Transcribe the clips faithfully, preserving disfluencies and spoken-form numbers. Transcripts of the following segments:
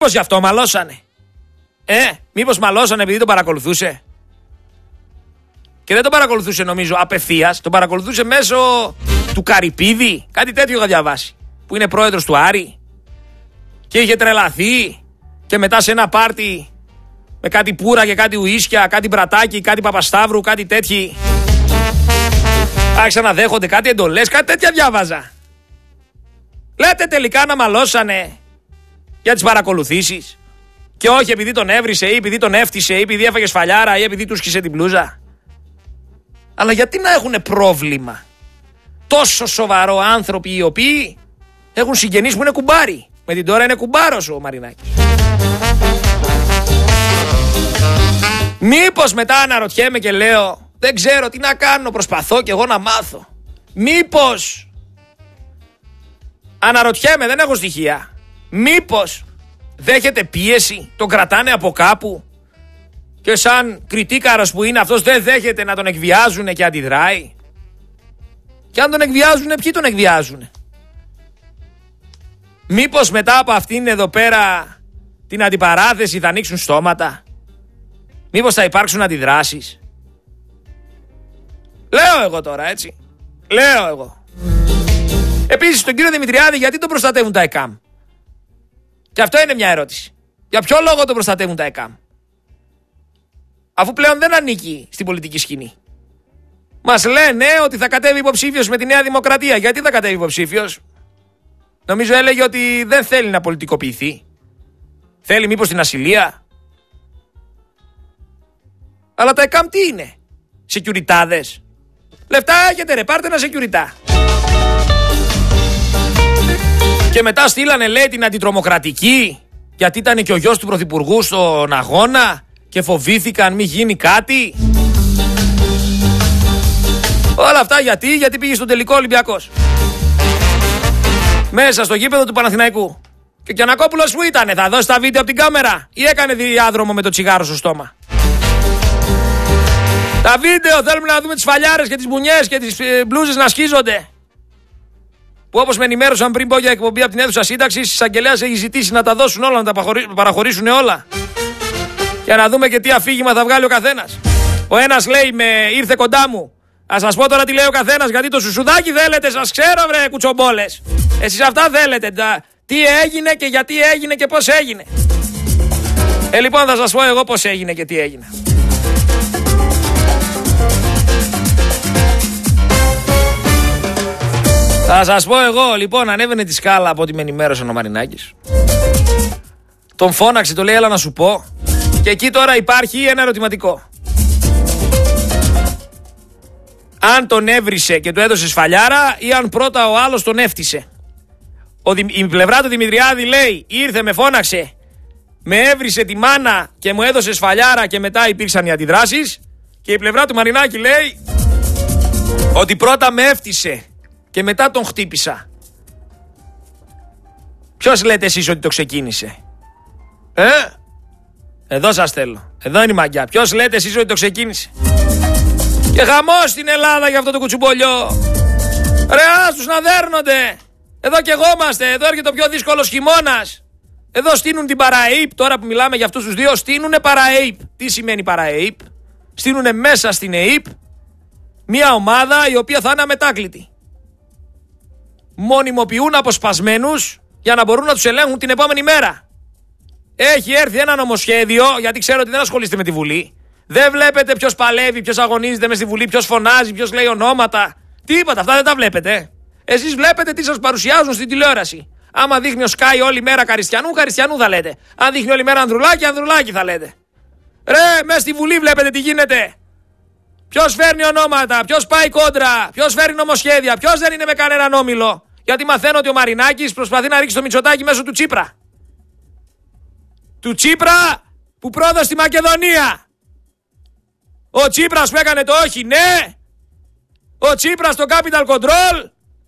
Μήπως γι' αυτό μαλώσανε. Ε, μήπως μαλώσανε επειδή τον παρακολουθούσε. Και δεν τον παρακολουθούσε νομίζω απευθείας. Τον παρακολουθούσε μέσω του Καρυπίδη. Κάτι τέτοιο είχα διαβάσει. Που είναι πρόεδρος του Άρη. Και είχε τρελαθεί. Και μετά σε ένα πάρτι με κάτι πουρα και κάτι ουίσκια, κάτι μπρατάκι, κάτι Παπασταύρου, κάτι τέτοιοι. Άρχισαν να δέχονται κάτι εντολές, κάτι τέτοια διάβαζα. Λέτε τελικά να μαλώσανε για τις παρακολουθήσεις. Και όχι επειδή τον έβρισε ή επειδή τον έφτισε ή επειδή έφαγε σφαλιάρα ή επειδή του σκίσε την μπλούζα. Αλλά γιατί να έχουν πρόβλημα τόσο σοβαρό άνθρωποι οι οποίοι έχουν συγγενείς που είναι κουμπάρι. Με την τώρα είναι κουμπάρος ο Μαρινάκης. Μήπως μετά αναρωτιέμαι και λέω δεν ξέρω τι να κάνω, προσπαθώ και εγώ να μάθω. Μήπως αναρωτιέμαι, δεν έχω στοιχεία. Μήπως δέχεται πίεση, τον κρατάνε από κάπου και σαν κριτίκαρος που είναι αυτός δεν δέχεται να τον εκβιάζουνε και αντιδράει. Και αν τον εκβιάζουνε, ποιοι τον εκβιάζουνε. Μήπως μετά από αυτήν εδώ πέρα την αντιπαράθεση θα ανοίξουν στόματα. Μήπως θα υπάρξουν αντιδράσεις. Λέω εγώ τώρα, έτσι. Λέω εγώ. Επίσης τον κύριο Δημητριάδη γιατί τον προστατεύουν τα ΕΚΑΜ. Και αυτό είναι μια ερώτηση. Για ποιο λόγο τον προστατεύουν τα ΕΚΑΜ. Αφού πλέον δεν ανήκει στην πολιτική σκηνή. Μας λένε ότι θα κατέβει υποψήφιος με τη Νέα Δημοκρατία. Γιατί θα κατέβει υποψήφιος. Νομίζω έλεγε ότι δεν θέλει να πολιτικοποιηθεί. Θέλει μήπως την ασυλία. Αλλά τα ΕΚΑΜ τι είναι. Σεκιουριτάδες. Λεφτά έχετε ρε, πάρτε ένα σεκιουριτά. Και μετά στείλανε λέει την αντιτρομοκρατική. Γιατί ήταν και ο γιος του Πρωθυπουργού στον αγώνα. Και φοβήθηκαν μη γίνει κάτι. Όλα αυτά γιατί, γιατί πήγε στον τελικό Ολυμπιακός. Μέσα στο γήπεδο του Παναθηναϊκού. Και ο Γιαννακόπουλος που ήτανε, θα δώσει τα βίντεο από την κάμερα ή έκανε διάδρομο με το τσιγάρο στο στόμα. Τα βίντεο θέλουμε να δούμε τις φαλιάρες και τις μπουνιές και τις ε, μπλούζες να σκίζονται. Που όπως με ενημέρωσαν πριν πω για εκπομπή από την αίθουσα σύνταξης, η εισαγγελέας έχει ζητήσει να τα δώσουν όλα, να τα παραχωρήσουν όλα. Για να δούμε και τι αφήγημα θα βγάλει ο καθένας. Ο ένας λέει με ήρθε κοντά μου. Ας σας πω τώρα τι λέει ο καθένας, γιατί το σουσουδάκι θέλετε, σας ξέρω βρε κουτσομπόλες. Εσείς αυτά θέλετε, τα... τι έγινε και γιατί έγινε και πώς έγινε. Ε, λοιπόν θα σας πω εγώ πώς έγινε και τι έγινε. Θα σας πω εγώ, λοιπόν, ανέβαινε τη σκάλα από ό,τι με ενημέρωσε ο Μαρινάκης. Τον φώναξε, το λέει έλα να σου πω. Και εκεί τώρα υπάρχει ένα ερωτηματικό. Αν τον έβρισε και του έδωσε σφαλιάρα ή αν πρώτα ο άλλος τον έφτισε. Ο, η πλευρά του Δημητριάδη λέει ήρθε με φώναξε, με έβρισε τη μάνα και μου έδωσε σφαλιάρα και μετά υπήρξαν οι αντιδράσεις. Και η πλευρά του Μαρινάκη λέει ότι πρώτα με έφτισε και μετά τον χτύπησα. Ποιος λέτε εσείς ότι το ξεκίνησε? Ε? Εδώ σας θέλω. Εδώ είναι η μαγιά. Ποιος λέτε εσείς ότι το ξεκίνησε? Και χαμός στην Ελλάδα για αυτό το κουτσουμπολιό. Ρε άστους να δέρνονται. Εδώ κι εγώ είμαστε. Εδώ έρχεται ο πιο δύσκολος χειμώνας. Εδώ στείνουν την παραΕΙΠ. Τώρα που μιλάμε για αυτούς τους δύο, στείνουνε παραΕΙΠ. Τι σημαίνει παραΕΙΠ? Στείνουνε μέσα στην ΕΙΠ μια ομάδα η οποία θα είναι αμετάκλητη. Μονιμοποιούν αποσπασμένους για να μπορούν να τους ελέγχουν την επόμενη μέρα. Έχει έρθει ένα νομοσχέδιο, γιατί ξέρω ότι δεν ασχολείστε με τη Βουλή. Δεν βλέπετε ποιος παλεύει, ποιος αγωνίζεται μες στη Βουλή, ποιος φωνάζει, ποιος λέει ονόματα. Τίποτα, αυτά δεν τα βλέπετε. Εσείς βλέπετε τι σας παρουσιάζουν στην τηλεόραση. Άμα δείχνει ο Sky όλη μέρα Καριστιανού, Καριστιανού θα λέτε. Αν δείχνει όλη μέρα Ανδρουλάκη, Ανδρουλάκη θα λέτε. Ρε, μες στη Βουλή βλέπετε τι γίνεται. Ποιος φέρνει ονόματα, ποιος πάει κόντρα, ποιος φέρνει νομοσχέδια, ποιος δεν είναι με κανέναν όμιλο. Γιατί μαθαίνω ότι ο Μαρινάκης προσπαθεί να ρίξει το Μητσοτάκη μέσω του Τσίπρα. Του Τσίπρα που πρόδωσε στη Μακεδονία. Ο Τσίπρας που έκανε το όχι ναι. Ο Τσίπρας στο Capital Control.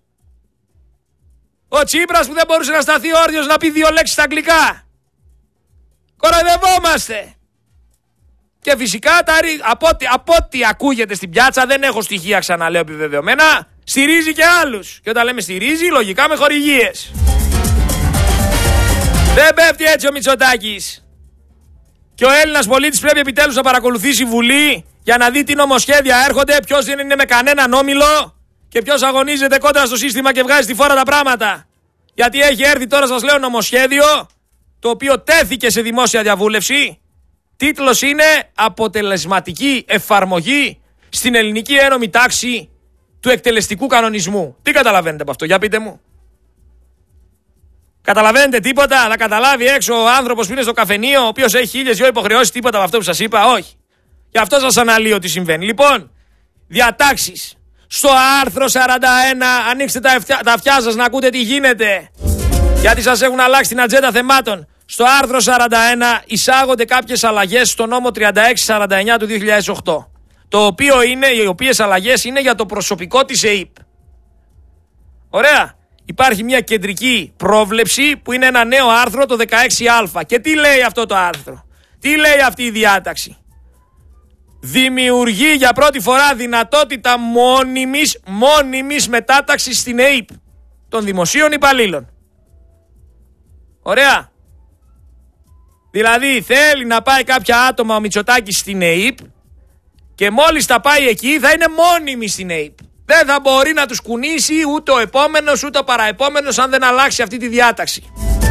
Ο Τσίπρας που δεν μπορούσε να σταθεί όρθιος να πει δύο λέξεις στα αγγλικά. Κοροϊδευόμαστε. Και φυσικά από ό,τι, από ό,τι ακούγεται στην πιάτσα, δεν έχω στοιχεία ξαναλέω επιβεβαιωμένα, στηρίζει και άλλους. Και όταν λέμε στηρίζει, λογικά με χορηγίες. Δεν πέφτει έτσι ο Μητσοτάκης. Και ο Έλληνας πολίτης πρέπει επιτέλους να παρακολουθήσει Βουλή για να δει τι νομοσχέδια έρχονται, ποιος δεν είναι με κανέναν όμιλο και ποιος αγωνίζεται κόντρα στο σύστημα και βγάζει στη φόρα τα πράγματα. Γιατί έχει έρθει τώρα, σας λέω, νομοσχέδιο το οποίο τέθηκε σε δημόσια διαβούλευση. Τίτλος είναι «Αποτελεσματική εφαρμογή στην ελληνική ένομη τάξη του εκτελεστικού κανονισμού». Τι καταλαβαίνετε από αυτό, για πείτε μου. Καταλαβαίνετε τίποτα? Να καταλάβει έξω ο άνθρωπος που είναι στο καφενείο, ο οποίος έχει χίλιες δυο υποχρεώσεις, τίποτα από αυτό που σας είπα? Όχι. Γι' αυτό σας αναλύω τι συμβαίνει. Λοιπόν, διατάξεις. Στο άρθρο σαράντα ένα, ανοίξτε τα, ευκια... τα αυτιά σας να ακούτε τι γίνεται. Γιατί σας έχουν αλλάξει την ατζέντα θεμάτων. Στο άρθρο σαράντα ένα εισάγονται κάποιες αλλαγές στο νόμο τριάντα έξι σαράντα εννιά του δύο χιλιάδες οκτώ. Το οποίο είναι, οι οποίες αλλαγές είναι για το προσωπικό της ΕΥΠ. Ωραία. Υπάρχει μια κεντρική πρόβλεψη που είναι ένα νέο άρθρο, το δεκαέξι α. Και τι λέει αυτό το άρθρο? Τι λέει αυτή η διάταξη? Δημιουργεί για πρώτη φορά δυνατότητα μόνιμης, μόνιμης μετάταξης στην ΕΥΠ των δημοσίων υπαλλήλων. Ωραία. Δηλαδή θέλει να πάει κάποια άτομα ο Μητσοτάκης στην ΕΥΠ και μόλις τα πάει εκεί θα είναι μόνιμη στην ΕΥΠ. Δεν θα μπορεί να τους κουνήσει ούτε ο επόμενος ούτε ο παραεπόμενος αν δεν αλλάξει αυτή τη διάταξη.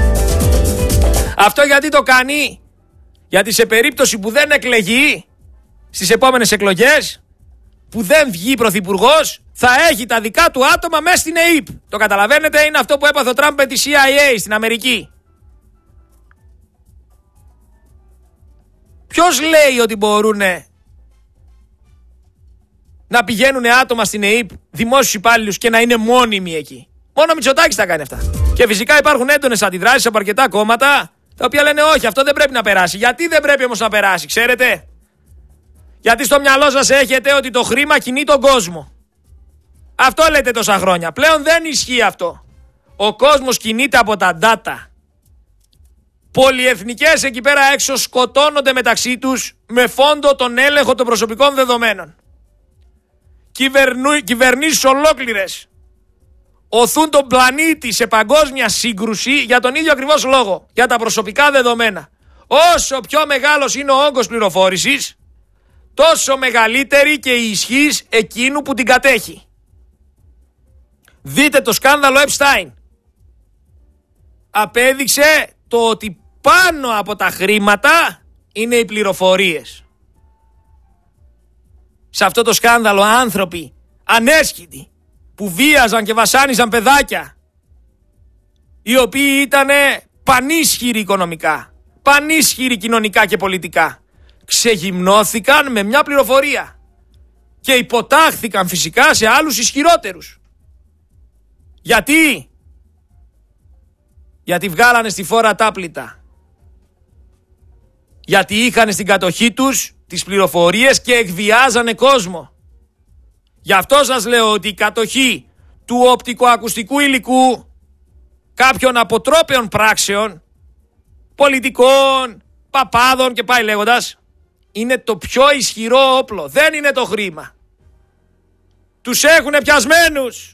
Αυτό γιατί το κάνει? Γιατί σε περίπτωση που δεν εκλεγεί στις επόμενες εκλογές, που δεν βγει πρωθυπουργός, θα έχει τα δικά του άτομα μέσα στην ΕΥΠ. Το καταλαβαίνετε? Είναι αυτό που έπαθε ο Τραμπ με τη σι άι έι στην Αμερική. Ποιος λέει ότι μπορούν να πηγαίνουν άτομα στην ΕΥΠ, δημόσιους υπάλληλους, και να είναι μόνιμοι εκεί? Μόνο ο Μητσοτάκης θα κάνει αυτά. Και φυσικά υπάρχουν έντονες αντιδράσεις από αρκετά κόμματα, τα οποία λένε όχι, αυτό δεν πρέπει να περάσει. Γιατί δεν πρέπει όμως να περάσει, ξέρετε? Γιατί στο μυαλό σας έχετε ότι το χρήμα κινεί τον κόσμο. Αυτό λέτε τόσα χρόνια. Πλέον δεν ισχύει αυτό. Ο κόσμος κινείται από τα data. Πολυεθνικές εκεί πέρα έξω σκοτώνονται μεταξύ τους με φόντο τον έλεγχο των προσωπικών δεδομένων. Κυβερνού, κυβερνήσεις ολόκληρες οθούν τον πλανήτη σε παγκόσμια σύγκρουση για τον ίδιο ακριβώς λόγο. Για τα προσωπικά δεδομένα. Όσο πιο μεγάλος είναι ο όγκος πληροφόρησης, τόσο μεγαλύτερη και η ισχύς εκείνου που την κατέχει. Δείτε το σκάνδαλο Epstein. Απέδειξε το ότι πάνω από τα χρήματα είναι οι πληροφορίες. Σε αυτό το σκάνδαλο άνθρωποι ανέσχυτοι που βίαζαν και βασάνιζαν παιδάκια, οι οποίοι ήταν πανίσχυροι οικονομικά, πανίσχυροι κοινωνικά και πολιτικά, ξεγυμνώθηκαν με μια πληροφορία και υποτάχθηκαν φυσικά σε άλλους ισχυρότερους. Γιατί? Γιατί βγάλανε στη φόρα τάπλητα. Γιατί είχαν στην κατοχή τους τις πληροφορίες και εκβιάζανε κόσμο. Γι' αυτό σας λέω ότι η κατοχή του οπτικοακουστικού υλικού κάποιων αποτρόπαιων πράξεων, πολιτικών, παπάδων και πάει λέγοντας, είναι το πιο ισχυρό όπλο. Δεν είναι το χρήμα. Τους έχουνε πιασμένους.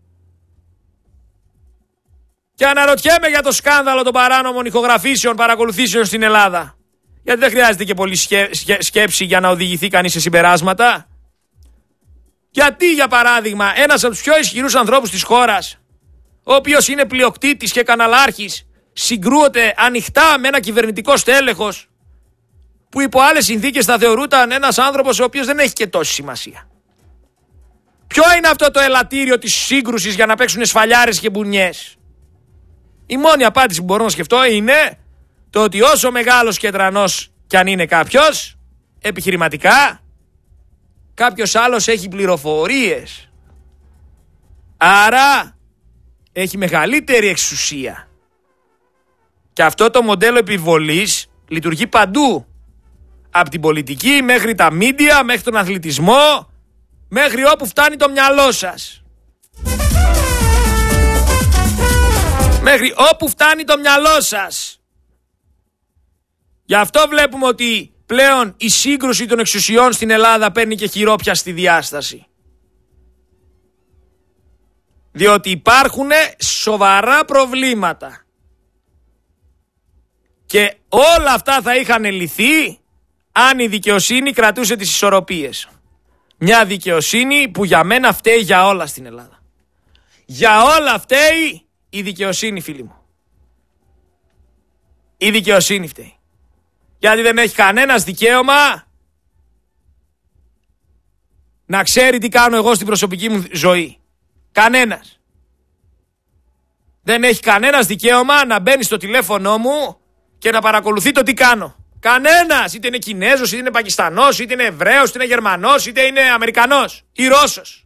Και αναρωτιέμαι για το σκάνδαλο των παράνομων ηχογραφήσεων, παρακολουθήσεων στην Ελλάδα. Γιατί δεν χρειάζεται και πολύ σκέψη για να οδηγηθεί κανείς σε συμπεράσματα. Γιατί, για παράδειγμα, ένας από τους πιο ισχυρούς ανθρώπους της χώρας, ο οποίος είναι πλειοκτήτης και καναλάρχης, συγκρούεται ανοιχτά με ένα κυβερνητικό στέλεχος που υπό άλλες συνθήκες θα θεωρούταν ένας άνθρωπος ο οποίος δεν έχει και τόση σημασία. Ποιο είναι αυτό το ελαττήριο της σύγκρουσης για να παίξουν σφαλιάρες και μπουνιές? Η μόνη απάντηση που μπορώ να σκεφτώ είναι το ότι όσο μεγάλος και τρανός κι αν είναι κάποιος, επιχειρηματικά, κάποιος άλλος έχει πληροφορίες. Άρα έχει μεγαλύτερη εξουσία. Και αυτό το μοντέλο επιβολής λειτουργεί παντού. Από την πολιτική μέχρι τα μίντια, μέχρι τον αθλητισμό, μέχρι όπου φτάνει το μυαλό σας. Μέχρι όπου φτάνει το μυαλό σας. Γι' αυτό βλέπουμε ότι πλέον η σύγκρουση των εξουσιών στην Ελλάδα παίρνει και χειρόπιαστη διάσταση. Διότι υπάρχουν σοβαρά προβλήματα Και όλα αυτά θα είχαν λυθεί αν η δικαιοσύνη κρατούσε τις ισορροπίες. Μια δικαιοσύνη που για μένα φταίει για όλα στην Ελλάδα. Για όλα φταίει η δικαιοσύνη, φίλοι μου. Η δικαιοσύνη φταίει. Γιατί δεν έχει κανένας δικαίωμα να ξέρει τι κάνω εγώ στην προσωπική μου ζωή. Κανένας. Δεν έχει κανένας δικαίωμα να μπαίνει στο τηλέφωνο μου και να παρακολουθεί το τι κάνω. Κανένας. Είτε είναι Κινέζος, είτε είναι Πακιστανός, είτε είναι Εβραίος, είτε είναι Γερμανός, είτε είναι Αμερικανός ή Ρώσος.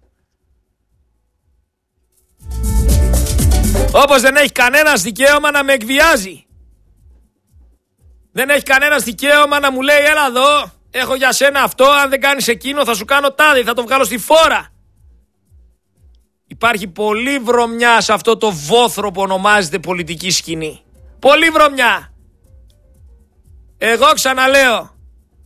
Όπως δεν έχει κανένας δικαίωμα να με εκβιάζει. Δεν έχει κανένας δικαίωμα να μου λέει έλα εδώ, έχω για σένα αυτό, αν δεν κάνεις εκείνο θα σου κάνω τάδε, θα το βγάλω στη φόρα. Υπάρχει πολλή βρωμιά σε αυτό το βόθρο που ονομάζεται πολιτική σκηνή. Πολλή βρωμιά. Εγώ ξαναλέω,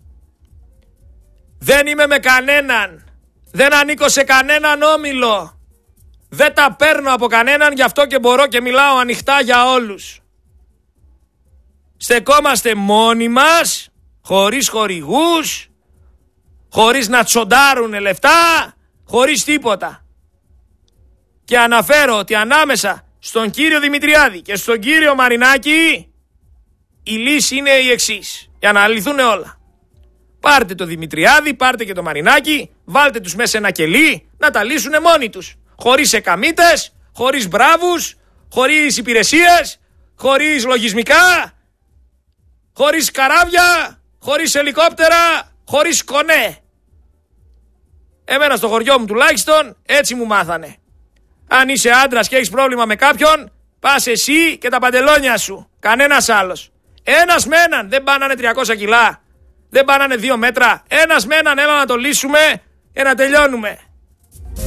δεν είμαι με κανέναν, δεν ανήκω σε κανέναν όμιλο, δεν τα παίρνω από κανέναν, γι' αυτό και μπορώ και μιλάω ανοιχτά για όλους. Στεκόμαστε μόνοι μας, χωρίς χορηγούς, χωρίς να τσοντάρουν λεφτά, χωρίς τίποτα. Και αναφέρω ότι ανάμεσα στον κύριο Δημητριάδη και στον κύριο Μαρινάκη η λύση είναι η εξής, για να λυθούν όλα. Πάρτε το Δημητριάδη, πάρτε και το Μαρινάκη, βάλτε τους μέσα σε ένα κελί να τα λύσουν μόνοι τους. Χωρίς εκαμίτες, χωρίς μπράβους, χωρίς υπηρεσίες, χωρίς λογισμικά, χωρίς καράβια, χωρίς ελικόπτερα, χωρίς κονέ. Εμένα στο χωριό μου τουλάχιστον έτσι μου μάθανε. Αν είσαι άντρας και έχεις πρόβλημα με κάποιον, πας εσύ και τα παντελόνια σου. Κανένας άλλος. Ένας με έναν, δεν πάνανε τριακόσια κιλά. Δεν πάνανε δύο μέτρα. Ένας με έναν, έλα να το λύσουμε και να τελειώνουμε.